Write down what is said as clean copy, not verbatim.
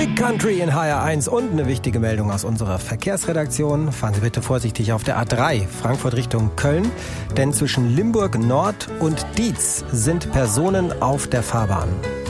Big Country in HR1 und eine wichtige Meldung aus unserer Verkehrsredaktion. Fahren Sie bitte vorsichtig auf der A3 Frankfurt Richtung Köln, denn zwischen Limburg Nord und Dietz sind Personen auf der Fahrbahn.